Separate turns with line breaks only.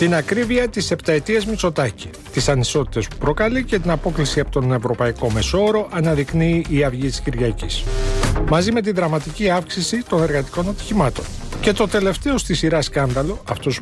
Την ακρίβεια της επταετίας Μητσοτάκη, τις ανισότητες που προκαλεί και την απόκλιση από τον ευρωπαϊκό μεσόωρο αναδεικνύει η Αυγή της Κυριακής. Μαζί με την δραματική αύξηση των εργατικών ατυχημάτων. Και το τελευταίο στη σειρά σκάνδαλο, αυτός